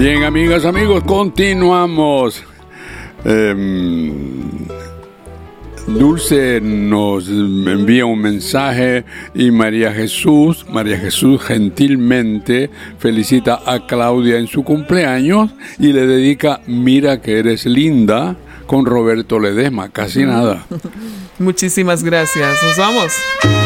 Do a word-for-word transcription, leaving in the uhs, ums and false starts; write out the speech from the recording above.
Bien, amigas, amigos, continuamos. Eh, Dulce nos envía un mensaje y María Jesús, María Jesús gentilmente felicita a Claudia en su cumpleaños y le dedica Mira que eres linda con Roberto Ledesma, casi nada. Muchísimas gracias, nos vamos.